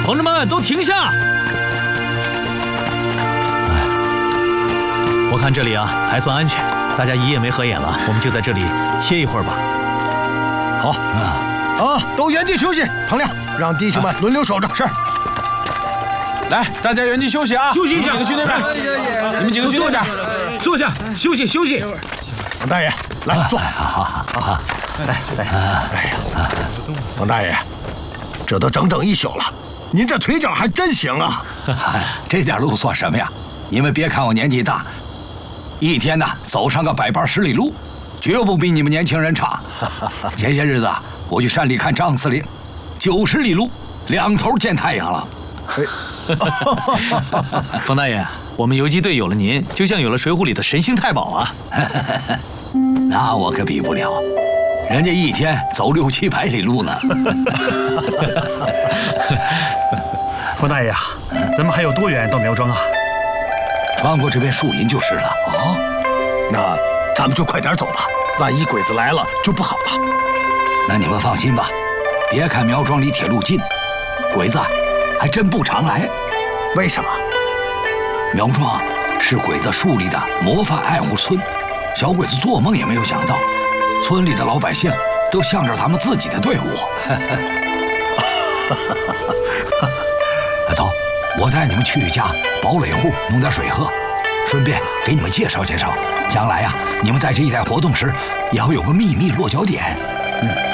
同志们都停下！我看这里啊还算安全，大家一夜没合眼了，我们就在这里歇一会儿吧。 好，都原地休息。唐亮，让弟兄们轮流守着。是。 来，大家原地休息啊！ 休息一下， 你们几个去那边，你们几个去那边， 坐下，休息休息。 王大爷，来坐。来。哎呀，王大爷，这都整整1宿了，您这腿脚还真行啊！ 这点路算什么呀？你们别看我年纪大，一天呢走上个100班10里路，绝不比你们年轻人差。前些日子我去山里看张司令，90里路，2头见太阳了。 冯大爷，我们游击队有了您，就像有了《水浒》里的神行太保啊！ 那我可比不了，人家一天走6、700里路呢。 冯大爷啊，咱们还有多远到苗庄啊？ 穿过这片树林就是了。 哦，那咱们就快点走吧，万一鬼子来了就不好了。 那你们放心吧，别看苗庄离铁路近，鬼子还真不常来。 为什么？ 苗庄是鬼子树立的模范爱护村，小鬼子做梦也没有想到，村里的老百姓都向着咱们自己的队伍。走，我带你们去一家堡垒户弄点水喝，顺便给你们介绍介绍，将来呀，你们在这一带活动时，也会有个秘密落脚点。